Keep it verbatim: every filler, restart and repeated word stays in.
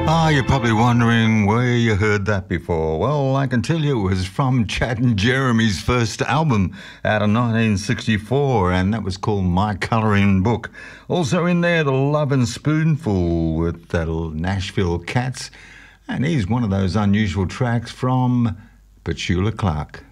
Ah, you're probably wondering where you heard that before. Well, I can tell you it was from Chad and Jeremy's first album out of nineteen sixty-four, and that was called My Colouring Book. Also in there, The Lovin' Spoonful with the Nashville Cats, and here's one of those unusual tracks from Petula Clark.